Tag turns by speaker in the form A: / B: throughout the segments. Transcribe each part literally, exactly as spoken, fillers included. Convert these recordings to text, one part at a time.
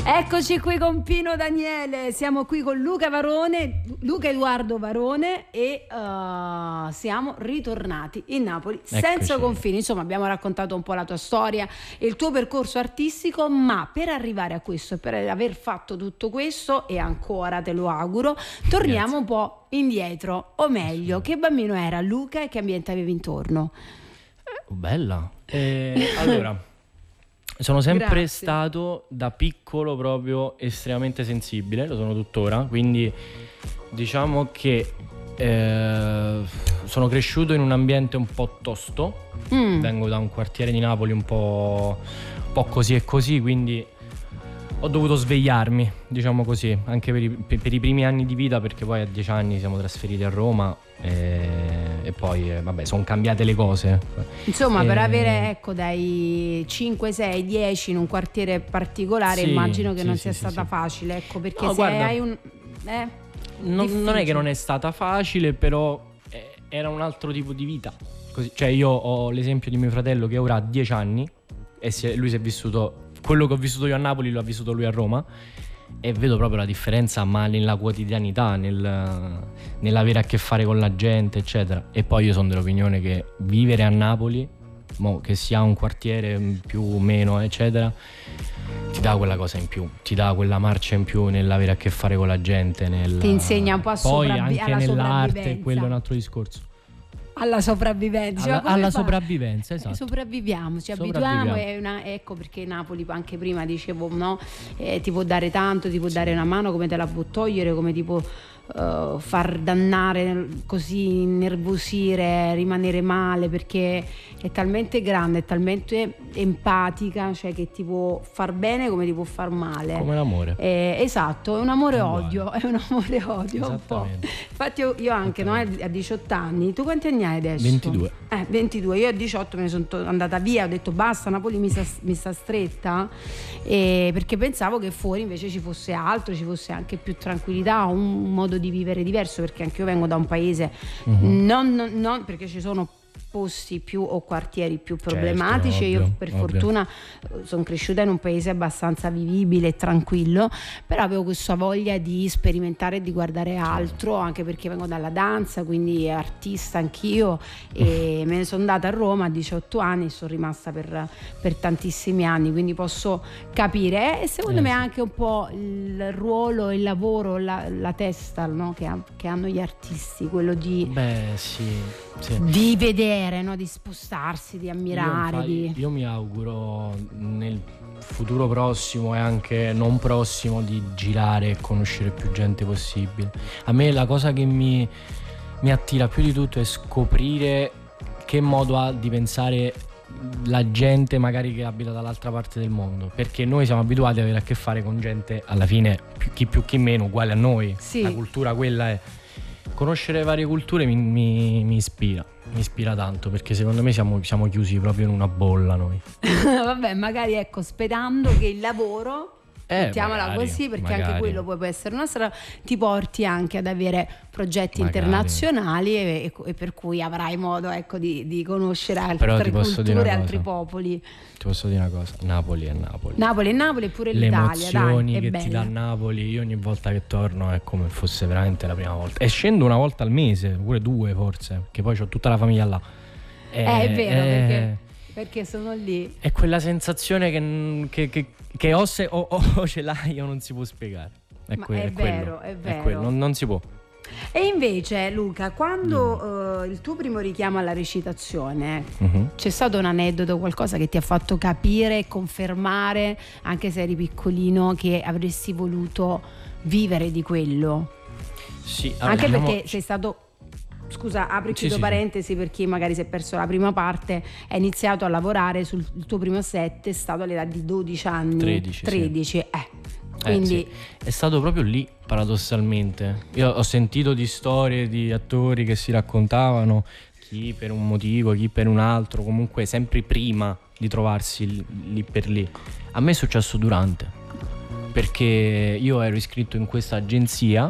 A: Eccoci qui con Pino Daniele, siamo qui con Luca Varone, Luca Edoardo Varone e uh, siamo ritornati in Napoli. Eccoci. Senza confini. Insomma, abbiamo raccontato un po' la tua storia e il tuo percorso artistico, ma per arrivare a questo, per aver fatto tutto questo, e ancora te lo auguro, torniamo Grazie. un po' indietro, o meglio, che bambino era Luca e che ambiente avevi intorno?
B: Oh, bella. Eh, allora... Sono sempre Grazie. stato da piccolo proprio estremamente sensibile, lo sono tuttora, quindi diciamo che eh, sono cresciuto in un ambiente un po' tosto, mm. vengo da un quartiere di Napoli un po', un po' così e così, quindi ho dovuto svegliarmi, diciamo così, anche per i, per i primi anni di vita, perché poi a dieci anni siamo trasferiti a Roma e, e poi eh, vabbè, sono cambiate le cose.
A: Insomma,
B: e...
A: per avere ecco dai cinque, sei, dieci in un quartiere particolare, sì, immagino che sì, non sia sì, stata sì. facile, ecco, perché no, se guarda, hai un eh,
B: non, non è che non è stata facile, però eh, era un altro tipo di vita. Così, cioè io ho l'esempio di mio fratello che ora ha dieci anni e si è, lui si è vissuto quello che ho vissuto io a Napoli, lo ha vissuto lui a Roma, e vedo proprio la differenza, ma nella quotidianità, nel, nell'avere a che fare con la gente, eccetera. E poi io sono dell'opinione che vivere a Napoli, mo, che sia un quartiere più o meno, eccetera, ti dà quella cosa in più, ti dà quella marcia in più nell'avere a che fare con la gente, nel,
A: ti insegna un po' a
B: poi
A: sopravvi-
B: anche nell'arte, quello è un altro discorso.
A: Alla sopravvivenza,
B: alla, alla sopravvivenza, esatto.
A: Sopravviviamo, ci abituiamo. È una, ecco perché Napoli, anche prima dicevo, no, eh, ti può dare tanto, ti può sì. dare una mano, come te la può togliere, come ti può uh, far dannare, così innervosire, rimanere male, perché è talmente grande, è talmente empatica, cioè che ti può far bene come ti può far male.
B: Come l'amore.
A: Eh, esatto, è un amore-odio, è un amore-odio un po'. Infatti io, io anche, no, a diciotto anni, tu quanti anni hai adesso?
B: ventidue.
A: Eh, ventidue, io a diciotto me ne sono to- andata via, ho detto basta, Napoli mi sta, mi sta stretta, eh, perché pensavo che fuori invece ci fosse altro, ci fosse anche più tranquillità, un modo di vivere diverso, perché anche io vengo da un paese, mm-hmm. non, non, non perché ci sono posti più o quartieri più problematici, certo, ovvio, io per ovvio. fortuna sono cresciuta in un paese abbastanza vivibile e tranquillo, però avevo questa voglia di sperimentare e di guardare altro, anche perché vengo dalla danza, quindi artista anch'io, e me ne sono andata a Roma a diciotto anni e sono rimasta per, per tantissimi anni, quindi posso capire, e secondo eh, me sì. anche un po' il ruolo, il lavoro, la, la testa, no? che, ha, che hanno gli artisti, quello di
B: beh sì, sì.
A: di vedere, no? Di spostarsi, di ammirare.
B: Io,
A: di...
B: io mi auguro nel futuro prossimo e anche non prossimo di girare e conoscere più gente possibile. A me la cosa che mi, mi attira più di tutto è scoprire che modo ha di pensare la gente magari che abita dall'altra parte del mondo, perché noi siamo abituati ad avere a che fare con gente alla fine più, chi più chi meno uguale a noi, sì. La cultura quella è. Conoscere varie culture mi, mi, mi ispira, mi ispira tanto, perché secondo me siamo, siamo chiusi proprio in una bolla noi.
A: Vabbè, magari ecco, sperando che il lavoro, eh, mettiamola magari, così, perché magari. anche quello poi può essere una strada, ti porti anche ad avere progetti magari. internazionali e, e per cui avrai modo, ecco, di, di conoscere altre culture, altri popoli.
B: Ti posso dire una cosa, Napoli è Napoli.
A: Napoli è Napoli, e pure
B: le
A: l'Italia,
B: emozioni
A: dai,
B: che
A: bella.
B: ti dà Napoli, io ogni volta che torno è come fosse veramente la prima volta, e scendo una volta al mese, pure due forse, perché poi ho tutta la famiglia là.
A: Eh, è, è vero, è... perché perché sono lì.
B: È quella sensazione che, che, che, che o, se, o, o ce l'hai o non si può spiegare. È, que-
A: è,
B: è
A: vero,
B: quello,
A: è vero.
B: È quello, non, non si può.
A: E invece, Luca, quando mm. uh, il tuo primo richiamo alla recitazione, mm-hmm. c'è stato un aneddoto, qualcosa che ti ha fatto capire e confermare, anche se eri piccolino, che avresti voluto vivere di quello?
B: Sì, allora,
A: anche
B: diciamo...
A: perché sei stato... Scusa, apri e chiudo
B: sì,
A: parentesi
B: sì.
A: per chi magari si è perso la prima parte. Hai iniziato a lavorare sul tuo primo set, è stato all'età di dodici anni.
B: tredici,
A: tredici,
B: sì.
A: eh. Quindi
B: eh, sì. È stato proprio lì, paradossalmente. Io ho sentito di storie di attori che si raccontavano, chi per un motivo, chi per un altro, comunque sempre prima di trovarsi lì, lì per lì. A me è successo durante, perché io ero iscritto in questa agenzia.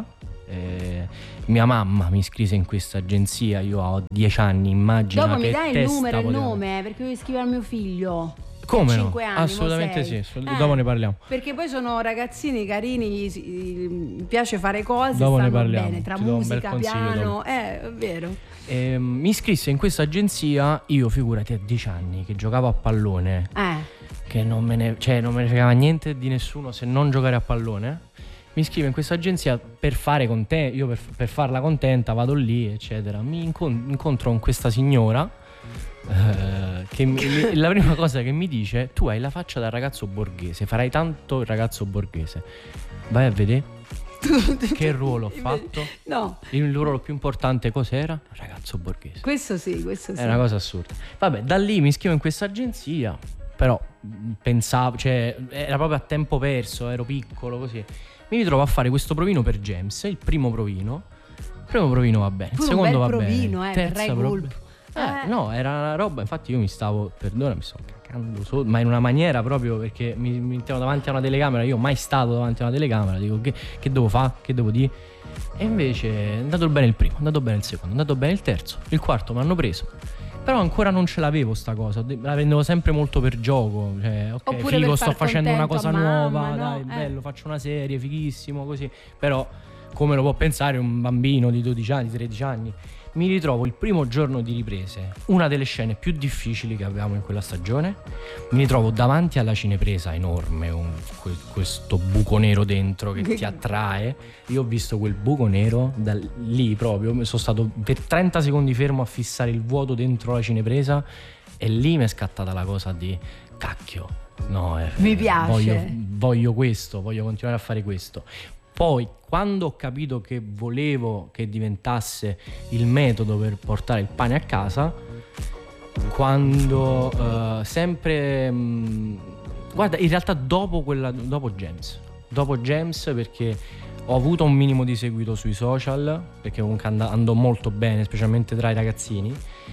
B: Eh, mia mamma mi iscrisse in questa agenzia, io ho dieci anni, immagina.
A: Dopo
B: che
A: mi dai il numero e il
B: poteva...
A: nome, perché devo iscrivere al mio figlio.
B: Come
A: a
B: no?
A: cinque anni,
B: Assolutamente
A: sei.
B: sì,
A: Eh,
B: dopo ne parliamo.
A: Perché poi sono ragazzini carini, mi piace fare cose,
B: dopo
A: stanno
B: ne parliamo.
A: bene, tra
B: Ti do un
A: musica,
B: bel consiglio
A: piano,
B: dopo.
A: eh, è vero.
B: E, mi iscrisse in questa agenzia, io figurati a dieci anni che giocavo a pallone,
A: Eh.
B: che non me ne, cioè non me ne fregava niente di nessuno se non giocare a pallone. Mi iscrivo in questa agenzia per fare contenta, io per, per farla contenta vado lì, eccetera. Mi incon- incontro con questa signora eh, che mi, mi, la prima cosa che mi dice: tu hai la faccia da ragazzo borghese, farai tanto il ragazzo borghese. Vai a vedere che ruolo ho fatto.
A: No.
B: Il ruolo più importante cos'era? Ragazzo borghese.
A: Questo sì, questo sì.
B: È una cosa assurda. Vabbè, da lì mi iscrivo in questa agenzia, però pensavo, cioè era proprio a tempo perso, ero piccolo così. Mi ritrovo a fare questo provino per James, il primo provino. Il primo provino va bene, il
A: Pure
B: secondo
A: un bel
B: va
A: provino,
B: bene.
A: eh,
B: Terza
A: Ray
B: pro-
A: Gulp.
B: Eh,
A: Eh.
B: no, era una roba, infatti io mi stavo, perdona, mi sto cagando sotto, ma in una maniera proprio perché mi, mi mettevo davanti a una telecamera, io mai stato davanti a una telecamera, dico che, che devo fare, che devo dire? E invece è andato bene il primo, è andato bene il secondo, è andato bene il terzo, il quarto mi hanno preso. Però ancora non ce l'avevo sta cosa, la prendevo sempre molto per gioco, cioè ok,
A: Oppure
B: figo,
A: per
B: sto
A: far
B: facendo una cosa
A: contento a
B: nuova,
A: mamma, no?
B: dai,
A: Eh.
B: bello, faccio una serie, fighissimo, così. Però come lo può pensare un bambino di dodici anni, tredici anni? Mi ritrovo il primo giorno di riprese, una delle scene più difficili che avevamo in quella stagione. Mi ritrovo davanti alla cinepresa enorme, un, que- questo buco nero dentro che ti attrae. Io ho visto quel buco nero da lì proprio, sono stato per trenta secondi fermo a fissare il vuoto dentro la cinepresa e lì mi è scattata la cosa di cacchio, no, eh,
A: Mi piace.
B: voglio, voglio questo, voglio continuare a fare questo. Poi quando ho capito che volevo che diventasse il metodo per portare il pane a casa, quando uh, sempre mh, guarda, in realtà dopo quella dopo James dopo James perché ho avuto un minimo di seguito sui social, perché comunque and- andò molto bene, specialmente tra i ragazzini,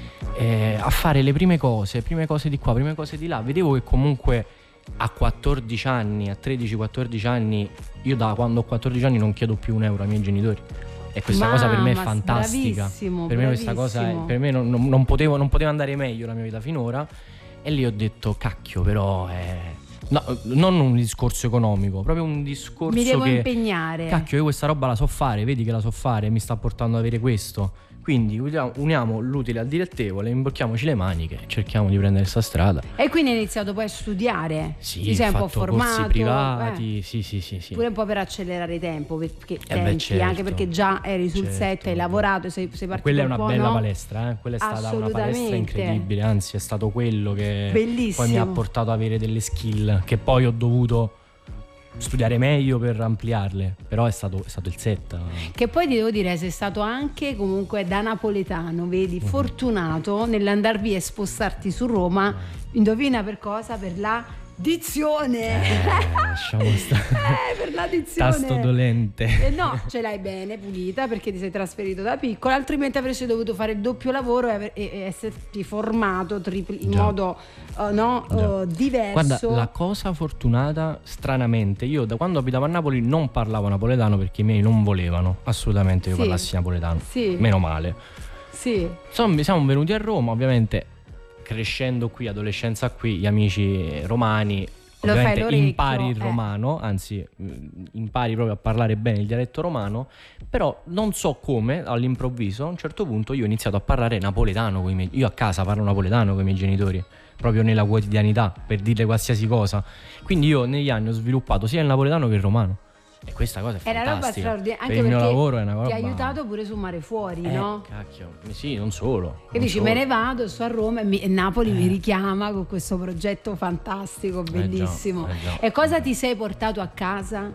B: eh, a fare le prime cose prime cose di qua, prime cose di là. Vedevo che comunque a quattordici anni, a tredici quattordici anni, io da quando ho quattordici anni non chiedo più un euro ai miei genitori. E questa
A: Mamma,
B: cosa per me è fantastica.
A: bravissimo,
B: per me questa cosa è, per me non, non, non potevo non poteva andare meglio la mia vita finora. E lì ho detto cacchio, però è... no, non un discorso economico, proprio un discorso
A: Mi devo
B: che
A: impegnare.
B: cacchio, io questa roba la so fare, vedi che la so fare, mi sta portando ad avere questo. Quindi uniamo, uniamo l'utile al dilettevole, imbocchiamoci le maniche, cerchiamo di prendere sta strada.
A: E quindi hai iniziato poi a studiare.
B: Sì,
A: Ti sei un po'
B: fatto
A: formato,
B: corsi privati,
A: eh.
B: sì, sì, sì, sì.
A: Pure un po' per accelerare tempo, perché
B: Eh
A: tempi,
B: beh, certo.
A: anche perché già eri sul
B: Certo.
A: set, hai lavorato, sei, sei partito
B: Quella è
A: un
B: una
A: po',
B: bella
A: no?
B: palestra, eh? Quella è stata una palestra
A: Assolutamente.
B: incredibile, anzi è stato quello che
A: Bellissimo.
B: poi mi ha portato ad avere delle skill che poi ho dovuto studiare meglio per ampliarle, però è stato, è stato il set.
A: Che poi ti devo dire, sei stato anche comunque da napoletano, vedi,
B: Mm-hmm.
A: fortunato nell'andar via e spostarti su Roma. Indovina per cosa? Per la dizione.
B: Eh, lasciamo stare.
A: Eh, per la dizione.
B: Tasto dolente.
A: Eh, no, ce l'hai bene pulita perché ti sei trasferito da piccolo, altrimenti avresti dovuto fare il doppio lavoro e, aver- e- e esserti formato tripli- in
B: Già.
A: modo uh, no,
B: Già.
A: uh, diverso.
B: Guarda, la cosa fortunata, stranamente, io da quando abitavo a Napoli non parlavo napoletano perché i miei non volevano assolutamente che io
A: Sì.
B: parlassi napoletano.
A: Sì.
B: Meno male.
A: Sì.
B: Insomma, siamo venuti a Roma, ovviamente crescendo qui, adolescenza qui, gli amici romani,
A: Lo
B: ovviamente
A: fai l'orecchio,
B: impari il
A: eh.
B: romano, anzi mh, impari proprio a parlare bene il dialetto romano, però non so come all'improvviso a un certo punto io ho iniziato a parlare napoletano con i miei, io a casa parlo napoletano con i miei genitori, proprio nella quotidianità, per dire qualsiasi cosa. Quindi io negli anni ho sviluppato sia il napoletano che il romano. E questa cosa è
A: È una roba
B: fantastica.
A: straordinaria,
B: Per
A: anche
B: il mio
A: perché
B: lavoro è una roba...
A: ti ha aiutato pure su Mare Fuori,
B: Eh,
A: no?
B: cacchio, sì, non solo.
A: Che
B: non
A: dici,
B: solo.
A: me ne vado, sto a Roma e, mi- e Napoli mi richiama con questo progetto fantastico, bellissimo.
B: Eh già, eh già,
A: e cosa
B: eh già.
A: ti sei portato a casa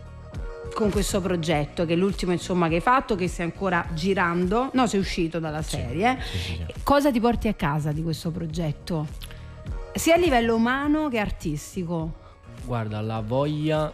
A: con questo progetto, che è l'ultimo insomma che hai fatto, che stai ancora girando? No, sei uscito dalla serie.
B: Sì, sì, sì.
A: Cosa ti porti a casa di questo progetto? Sia a livello umano che artistico.
B: Guarda, la voglia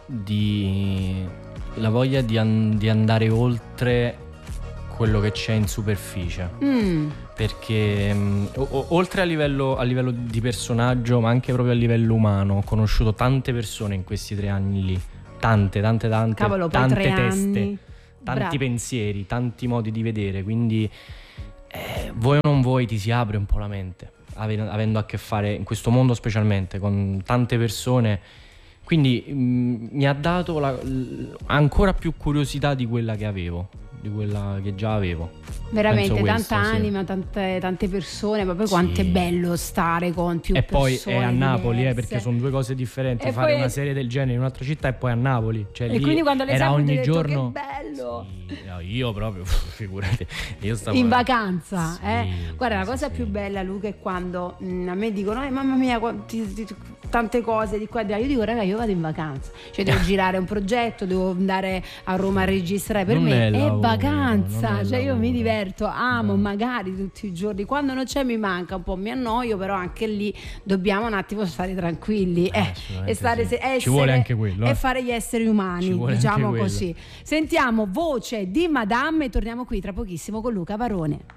B: di la voglia di, an- di andare oltre quello che c'è in superficie,
A: Mm.
B: perché mh, o- o- oltre a livello, a livello di personaggio, ma anche proprio a livello umano, ho conosciuto tante persone in questi tre anni lì, tante, tante, tante,
A: Cavolo, poi
B: tante
A: tre
B: teste,
A: anni.
B: tanti
A: Bravo.
B: pensieri, tanti modi di vedere, quindi eh, vuoi o non vuoi ti si apre un po' la mente. avendo a che fare in questo mondo specialmente con tante persone, quindi mh, mi ha dato la, l, ancora più curiosità di quella che avevo, di quella che già avevo.
A: Veramente
B: questo,
A: tanta
B: sì.
A: anima, tante, tante persone, ma poi quanto sì. è bello stare con più
B: e
A: persone.
B: E poi è a Napoli, eh,
A: diverse.
B: perché sono due cose differenti,
A: e
B: fare
A: poi...
B: una serie del genere in un'altra città e poi a Napoli, cioè,
A: e
B: lì
A: quindi quando le
B: era ogni
A: detto,
B: giorno
A: che bello.
B: Sì, no, io proprio figurati, io stavo
A: in vacanza,
B: sì,
A: eh? Guarda,
B: sì,
A: la cosa
B: sì,
A: più
B: sì.
A: bella, Luca, è quando mh, a me dicono eh, mamma mia quanti, ti, tante cose di qua e di là. Io dico raga, io vado in vacanza, cioè devo girare un progetto, devo andare a Roma a registrare, per
B: non
A: me
B: è,
A: è
B: lavoro,
A: vacanza,
B: è
A: cioè io
B: lavoro.
A: mi diverto, amo
B: no.
A: magari tutti i giorni, quando non c'è mi manca un po', mi annoio, però anche lì dobbiamo un attimo stare tranquilli eh, e stare
B: sì.
A: se, essere,
B: ci vuole anche quello
A: e
B: eh.
A: fare gli esseri umani, diciamo così. Sentiamo Voce di Madame e torniamo qui tra pochissimo con Luca Varone.